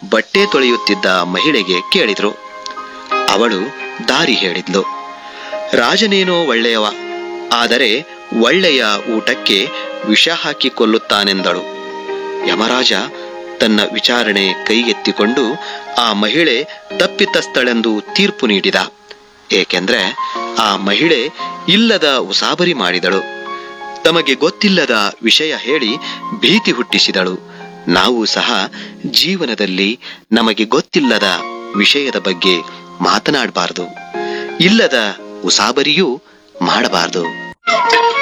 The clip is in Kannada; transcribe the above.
ಬಟ್ಟೆ ತೊಳೆಯುತ್ತಿದ್ದ ಮಹಿಳೆಗೆ ಕೇಳಿದ್ರು. ಅವಳು ದಾರಿ ಹೇಳಿದ್ಲು. ರಾಜನೇನೋ ಒಳ್ಳೆಯವ, ಆದರೆ ಒಳ್ಳೆಯ ಊಟಕ್ಕೆ ವಿಷ ಹಾಕಿ ಕೊಲ್ಲುತ್ತಾನೆಂದಳು. ಯಮರಾಜ ತನ್ನ ವಿಚಾರಣೆ ಕೈಗೆತ್ತಿಕೊಂಡು ಆ ಮಹಿಳೆ ತಪ್ಪಿತಸ್ಥಳೆಂದು ತೀರ್ಪು ನೀಡಿದ. ಏಕೆಂದ್ರೆ ಆ ಮಹಿಳೆ ಇಲ್ಲದ ಉಸಾಬರಿ ಮಾಡಿದಳು. ತಮಗೆ ಗೊತ್ತಿಲ್ಲದ ವಿಷಯ ಹೇಳಿ ಭೀತಿ ಹುಟ್ಟಿಸಿದಳು. ನಾವು ಸಹ ಜೀವನದಲ್ಲಿ ನಮಗೆ ಗೊತ್ತಿಲ್ಲದ ವಿಷಯದ ಬಗ್ಗೆ ಮಾತನಾಡಬಾರದು, ಇಲ್ಲದ ಉಸಾಬರಿಯೂ ಮಾಡಬಾರದು.